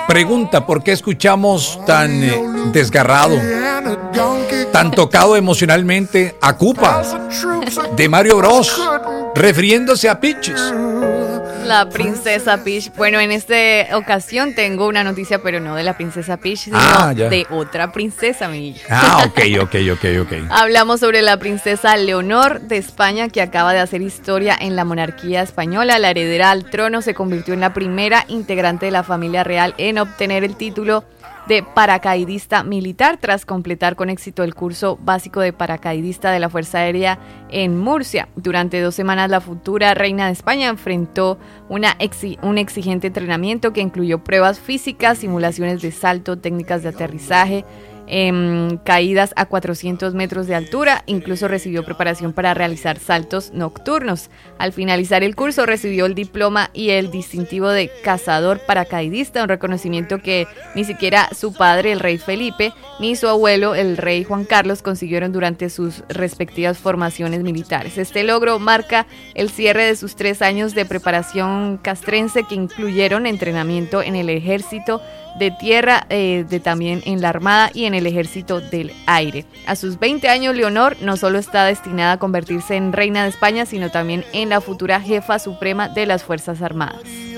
Pregunta, ¿por qué escuchamos tan desgarrado, tan tocado emocionalmente a Koopa de Mario Bros, refiriéndose a Peaches? La princesa Peach. Bueno, en esta ocasión tengo una noticia, pero no de la princesa Peach, sino de otra princesa, mi hija. Ok. Hablamos sobre la princesa Leonor de España, que acaba de hacer historia en la monarquía española. La heredera al trono se convirtió en la primera integrante de la familia real en obtener el título de paracaidista militar tras completar con éxito el curso básico de paracaidista de la Fuerza Aérea en Murcia. Durante 2 semanas la futura reina de España enfrentó un exigente entrenamiento que incluyó pruebas físicas, simulaciones de salto, técnicas de aterrizaje, caídas a 400 metros de altura. Incluso recibió preparación para realizar saltos nocturnos. Al finalizar el curso recibió el diploma y el distintivo de cazador paracaidista, un reconocimiento que ni siquiera su padre, el rey Felipe, ni su abuelo, el rey Juan Carlos, consiguieron durante sus respectivas formaciones militares. Este logro marca el cierre de sus 3 años de preparación castrense, que incluyeron entrenamiento en el ejército de tierra, también en la armada y en el ejército del aire. A sus 20 años, Leonor no solo está destinada a convertirse en reina de España, sino también en la futura jefa suprema de las Fuerzas Armadas.